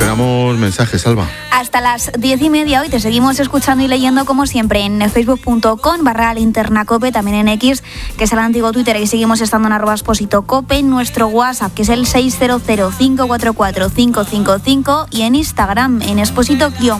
esperamos mensajes, Alba. Hasta las 10:30 hoy te seguimos escuchando y leyendo como siempre en facebook.com/linternacope, también en X, que es el antiguo Twitter, y seguimos estando en @expositocope, en nuestro WhatsApp, que es el 600-544-555, y en Instagram en exposito-